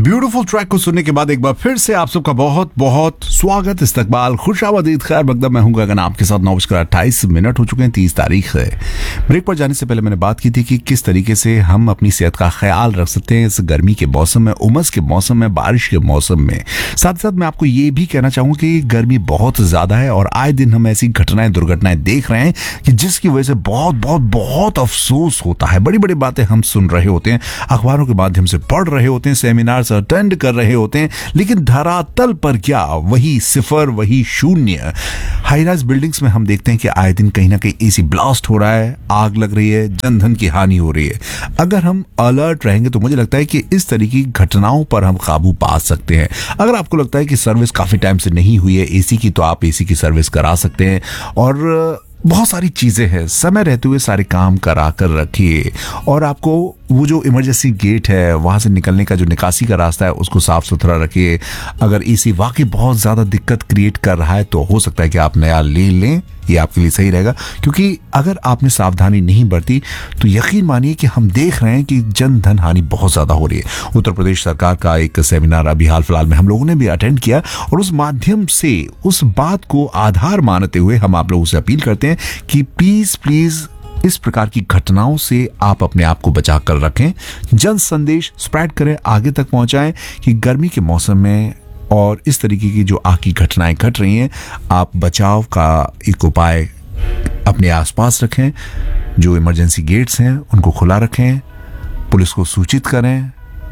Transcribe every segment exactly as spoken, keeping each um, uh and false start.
Beautiful track को सुनने के बाद एक बार फिर से आप सबका बहुत बहुत स्वागत, इस्तकबाल, खुशामदीद, खैर मकदम। मैं हूं गगन, आपके साथ नौ बजकर अट्ठाईस मिनट हो चुके हैं। तीस तारीख है। ब्रेक पर जाने से पहले मैंने बात की थी कि किस तरीके से हम अपनी सेहत का ख्याल रख सकते हैं इस गर्मी के मौसम में, उमस के मौसम में, बारिश के मौसम में। साथ ही साथ मैं आपको ये भी कहना चाहूंगा कि गर्मी बहुत ज्यादा है और आए दिन हम ऐसी घटनाएं दुर्घटनाएं देख रहे हैं कि जिसकी वजह से बहुत बहुत बहुत अफसोस होता है। बड़ी बड़ी बातें हम सुन रहे होते हैं, अखबारों के माध्यम से पढ़ रहे होते हैं, सेमिनार अटेंड कर रहे होते हैं, लेकिन धरातल पर क्या वही सिफर, वही शून्य। हाई राइज बिल्डिंग्स में हम देखते हैं कि आए दिन कहीं ना कहीं एसी ब्लास्ट हो रहा है, आग लग रही है, जनधन की हानि हो रही है। अगर हम अलर्ट रहेंगे तो मुझे लगता है कि इस तरह की घटनाओं पर हम काबू पा सकते हैं। अगर आपको लगता है कि सर्विस काफी टाइम से नहीं हुई है एसी की, तो आप एसी की सर्विस करा सकते हैं। और बहुत सारी चीजें हैं, समय रहते हुए सारे काम करा कर रखिए। और आपको वो जो इमरजेंसी गेट है, वहां से निकलने का जो निकासी का रास्ता है, उसको साफ सुथरा रखिए। अगर एसी वाकई बहुत ज्यादा दिक्कत क्रिएट कर रहा है तो हो सकता है कि आप नया ले लें, ये आपके लिए सही रहेगा। क्योंकि अगर आपने सावधानी नहीं बरती तो यकीन मानिए कि हम देख रहे हैं कि जन धन हानि बहुत ज्यादा हो रही है। उत्तर प्रदेश सरकार का एक सेमिनार अभी हाल फिलहाल में हम लोगों ने भी अटेंड किया और उस माध्यम से उस बात को आधार मानते हुए हम आप लोगों से अपील करते हैं कि प्लीज प्लीज इस प्रकार की घटनाओं से आप अपने आप को बचा कर रखें। जन संदेश स्प्रेड करें, आगे तक पहुंचाएं कि गर्मी के मौसम में और इस तरीके की जो आग की घटनाएं घट रही हैं, आप बचाव का एक उपाय अपने आसपास रखें। जो इमरजेंसी गेट्स हैं उनको खुला रखें, पुलिस को सूचित करें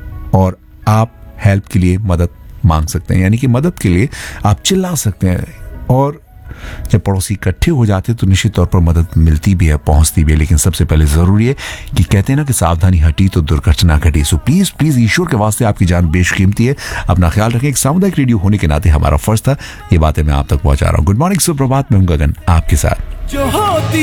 और आप हेल्प के लिए मदद मांग सकते हैं, यानी कि मदद के लिए आप चिल्ला सकते हैं। और जब पड़ोसी इकट्ठे हो जाते हैं तो निश्चित तौर पर मदद मिलती भी है, पहुंचती भी है। लेकिन सबसे पहले जरूरी है कि कहते हैं ना कि सावधानी हटी तो दुर्घटना घटी। सो प्लीज प्लीज ईश्वर के वास्ते आपकी जान बेशकीमती है, अपना ख्याल रखें। एक सामुदायिक रेडियो होने के नाते हमारा फर्ज था ये बातें मैं आप तक पहुंचा रहा हूं। गुड मॉर्निंग, सुप्रभात, मैं हूं गगन आपके साथ। जो होती